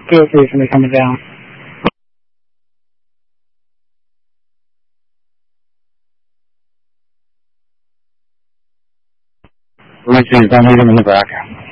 Feel free for me coming down. Let me see if I need him in the back.